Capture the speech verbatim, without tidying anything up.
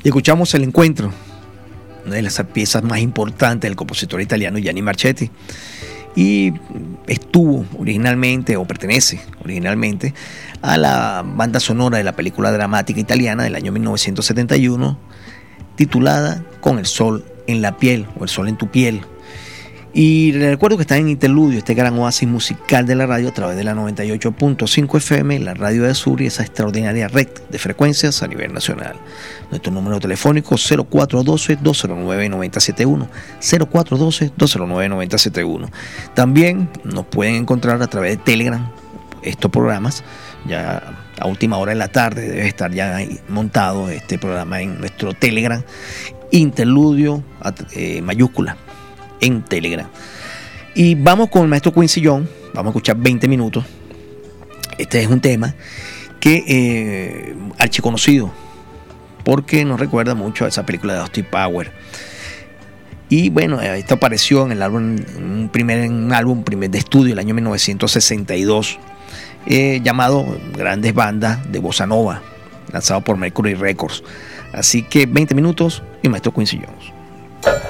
Y escuchamos El Encuentro, una de las piezas más importantes del compositor italiano Gianni Marchetti. Y estuvo originalmente, o pertenece originalmente, a la banda sonora de la película dramática italiana del año mil novecientos setenta y uno, titulada Con el sol en la piel, o El sol en tu piel. Y les recuerdo que está en Interludio, este gran oasis musical de la radio, a través de la noventa y ocho punto cinco F M, la radio de Sur, y esa extraordinaria red de frecuencias a nivel nacional. Nuestro número telefónico cero cuatro uno dos, dos cero nueve, nueve cero siete uno, cero cuatro uno dos, dos cero nueve, nueve cero siete uno. También nos pueden encontrar a través de Telegram estos programas. Ya a última hora de la tarde debe estar ya montado este programa en nuestro Telegram, Interludio eh, mayúscula en Telegram. Y vamos con el maestro Quincy Jones. Vamos a escuchar veinte minutos. Este es un tema que eh, archiconocido, porque nos recuerda mucho a esa película de Austin Powers. Y bueno, esto apareció en el álbum, en un primer en un álbum primer de estudio del año mil novecientos sesenta y dos, eh, llamado Grandes Bandas de Bossa Nova, lanzado por Mercury Records. Así que veinte minutos y maestro Quincy Jones.